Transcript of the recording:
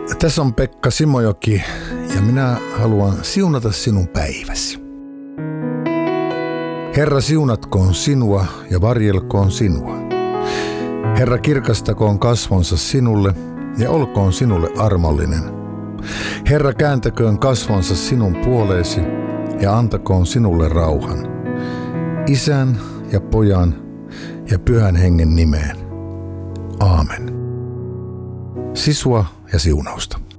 Tässä on Pekka Simojoki ja minä haluan siunata sinun päiväsi. Herra siunatkoon sinua ja varjelkoon sinua. Herra kirkastakoon kasvonsa sinulle ja olkoon sinulle armollinen. Herra kääntäköön kasvonsa sinun puoleesi ja antakoon sinulle rauhan. Isän ja Pojan ja Pyhän Hengen nimeen. Aamen. Sisua ja siunausta.